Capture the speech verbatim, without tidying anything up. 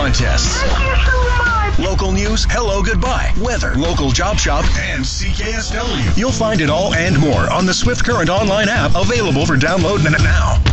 contests. Thank you so much. Local news, hello, goodbye, weather, local job shop, and C K S W. You'll find it all and more on the Swift Current online app, available for download now.